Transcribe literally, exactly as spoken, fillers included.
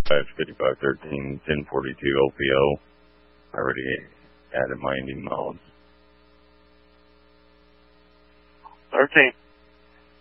five fifty-five thirteen, ten forty-two O P O. I already added my Indian modes. thirteen.